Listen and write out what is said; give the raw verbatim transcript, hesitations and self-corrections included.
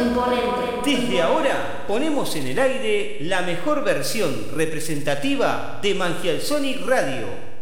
imponente. Desde ahora ponemos en el aire la mejor versión representativa de Mangial Sonic Radio.